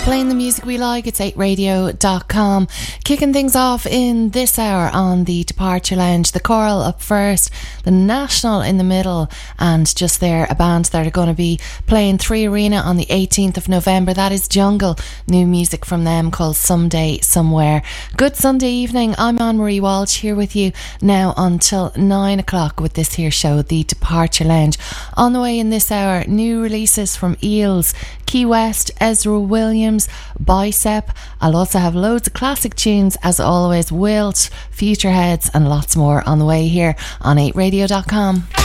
Playing the music we like, it's 8radio.com. Kicking things off in this hour on the Departure Lounge. The Choral up first, the National in the middle, and just there a band that are going to be playing 3 Arena on the 18th of November. That is Jungle. New music from them called Someday Somewhere. Good Sunday evening. I'm Anne-Marie Walsh here with you now until 9 o'clock with this here show, the Departure Lounge. On the way in this hour, new releases from Eels, Key West, Ezra Williams, Bicep. I'll also have loads of classic tunes as always, Wilt, Future Heads and lots more on the way here on 8radio.com.